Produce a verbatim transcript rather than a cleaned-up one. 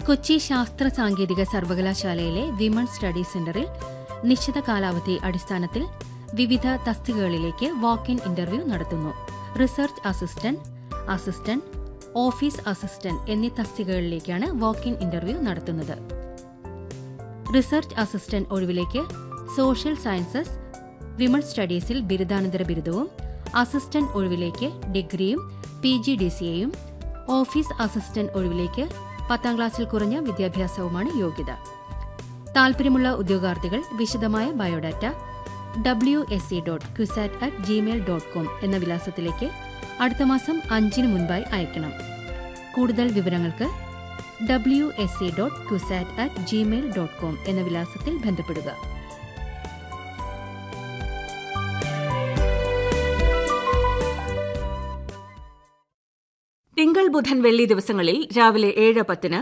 കൊച്ചി ശാസ്ത്ര സാങ്കേതിക സർവകലാശാലയിലെ വിമൺ സ്റ്റഡി സെന്ററിൽ നിശ്ചിത കാലാവധി അടിസ്ഥാനത്തിൽ വിവിധ തസ്തികകളിലേക്ക് വാക്ക് ഇൻ ഇന്റർവ്യൂ നടത്തുന്നു. Research assistant, assistant, office assistant എന്നീ തസ്തികകളിലേക്കാണ് വാക്ക് ഇൻ ഇന്റർവ്യൂ നടത്തുന്നത്. Research assistant ഒഴിവിലേക്ക് social sciences, women സ്റ്റഡീസിൽ ബിരുദാനന്തര ബിരുദവും, അസിസ്റ്റന്റ് ഒഴിവിലേക്ക് ഡിഗ്രിയും പി ജി ഡി സി എയും, ഓഫീസ് അസിസ്റ്റന്റ് ഒഴിവിലേക്ക് പത്താം ക്ലാസ്സിൽ കുറഞ്ഞ വിദ്യാഭ്യാസവുമാണ് യോഗ്യത. താൽപര്യമുള്ള ഉദ്യോഗാർത്ഥികൾ വിശദമായ biodata W S C dot CUSAT at Gmail dot com എന്ന വിലാസത്തിലേക്ക് അടുത്ത മാസം അഞ്ചിന് മുൻപായി അയക്കണം. കൂടുതൽ വിവരങ്ങൾക്ക് W S C dot CUSAT at Gmail dot com എന്ന വിലാസത്തിൽ ബന്ധപ്പെടുക. തിങ്കൾ, ബുധൻ, വെള്ളി ദിവസങ്ങളിൽ രാവിലെ ഏഴ് പത്തിന്